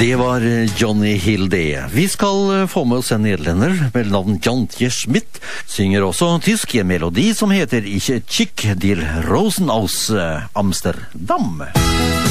Det var Johnny Hill det. Vi skal få med oss en nederlender med navn Jantje Schmidt. Synger også tysk i en melodi som heter Ich Chick dir Rosen aus Amsterdam.